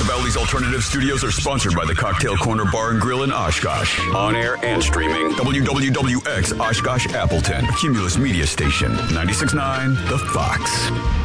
Valley's Alternative Studios are sponsored by the Cocktail Corner Bar and Grill in Oshkosh. On air and streaming. WWWX Oshkosh Appleton. Cumulus Media Station. 96.9 The Fox.